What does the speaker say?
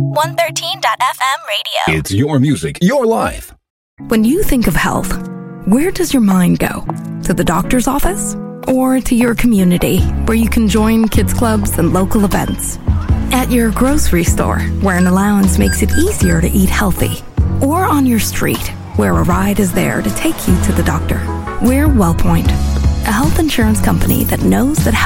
113.FM radio. It's your music, your life. When you think of health, where does your mind go? To the doctor's office? Or to your community, where you can join kids clubs and local events? At your grocery store, where an allowance makes it easier to eat healthy? Or on your street, where a ride is there to take you to the doctor? We're WellPoint, a health insurance company that knows that